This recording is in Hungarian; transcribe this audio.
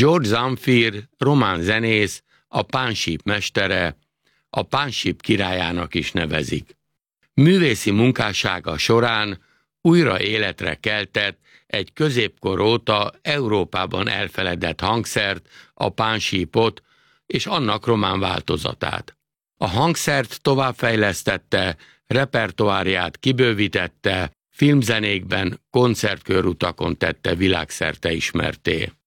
George Zamfir, román zenész, a pánsíp mestere, a pánsíp királyának is nevezik. Művészi munkássága során újra életre keltett egy középkor óta Európában elfeledett hangszert, a pánsípot és annak román változatát. A hangszert továbbfejlesztette, repertoárját kibővítette, filmzenékben, koncertkörutakon tette világszerte ismertté.